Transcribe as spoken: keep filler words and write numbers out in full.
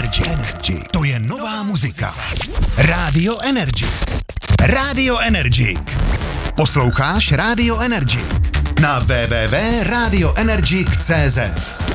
Energy. Energy. To je nová muzika. Rádio Energy. Rádio Energy. Posloucháš Rádio Energy na w w w tečka radio energy tečka c z.